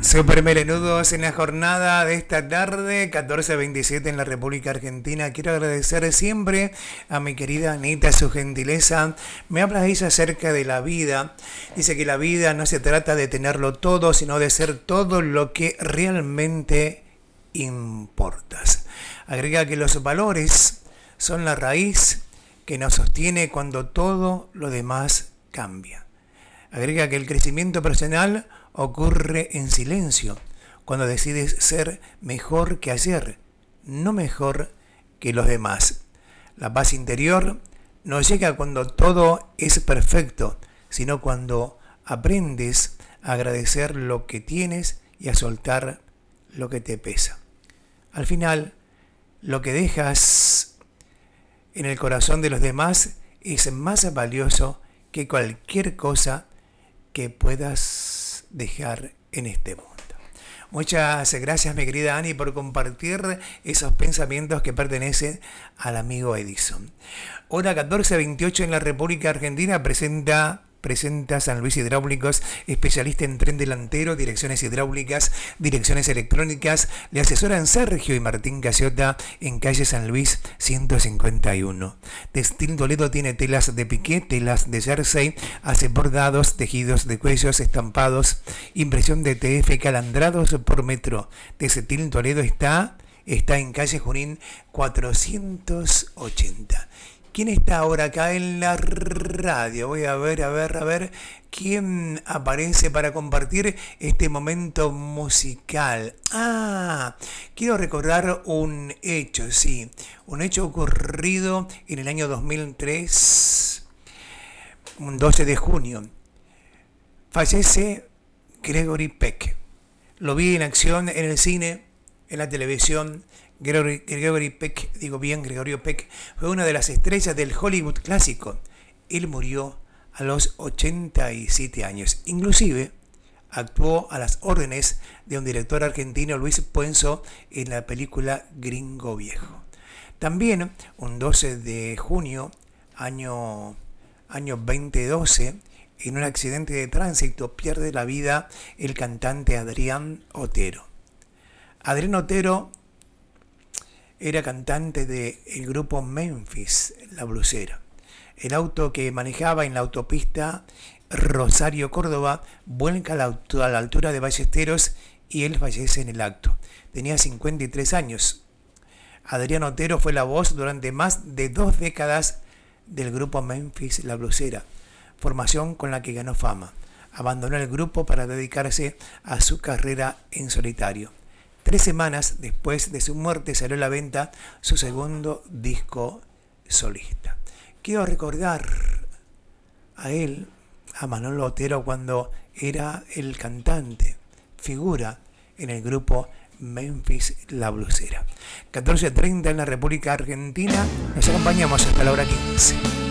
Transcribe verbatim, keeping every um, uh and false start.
Super melenudos en la jornada de esta tarde, catorce veintisiete en la República Argentina. Quiero agradecer siempre a mi querida Anita su gentileza. Me habla ella acerca de la vida. Dice que la vida no se trata de tenerlo todo, sino de ser todo lo que realmente importas. Agrega que los valores son la raíz que nos sostiene cuando todo lo demás cambia. Agrega que el crecimiento personal ocurre en silencio, cuando decides ser mejor que ayer, no mejor que los demás. La paz interior no llega cuando todo es perfecto, sino cuando aprendes a agradecer lo que tienes y a soltar lo que te pesa. Al final, lo que dejas en el corazón de los demás es más valioso que cualquier cosa que puedas dejar en este mundo. Muchas gracias, mi querida Ani, por compartir esos pensamientos que pertenecen al amigo Edison. Hora catorce veintiocho en la República Argentina presenta... Presenta San Luis Hidráulicos, especialista en tren delantero, direcciones hidráulicas, direcciones electrónicas. Le asesoran Sergio y Martín Casiota en calle San Luis ciento cincuenta y uno. Textil Toledo tiene telas de piqué, telas de jersey, hace bordados, tejidos de cuellos, estampados, impresión de T F, calandrados por metro. Textil Toledo está, está en calle Junín cuatrocientos ochenta. ¿Quién está ahora acá en la radio? Voy a ver, a ver, a ver quién aparece para compartir este momento musical. Ah, quiero recordar un hecho, sí, un hecho ocurrido en el año dos mil tres, un doce de junio. Fallece Gregory Peck. Lo vi en acción en el cine, en la televisión. Gregory, Gregory Peck, digo bien, Gregorio Peck, fue una de las estrellas del Hollywood clásico. Él murió a los ochenta y siete años. Inclusive, actuó a las órdenes de un director argentino, Luis Puenzo, en la película Gringo Viejo. También, un doce de junio, año, año veinte doce, en un accidente de tránsito pierde la vida el cantante Adrián Otero. Adrián Otero era cantante del grupo Memphis, La Blusera. El auto que manejaba en la autopista Rosario-Córdoba vuelca a la, a la altura de Ballesteros y él fallece en el acto. Tenía cincuenta y tres años. Adrián Otero fue la voz durante más de dos décadas del grupo Memphis, La Blusera, formación con la que ganó fama. Abandonó el grupo para dedicarse a su carrera en solitario. Tres semanas después de su muerte salió a la venta su segundo disco solista. Quiero recordar a él, a Manolo Otero, cuando era el cantante, figura en el grupo Memphis, La Blusera. catorce treinta en la República Argentina. Nos acompañamos hasta la hora quince.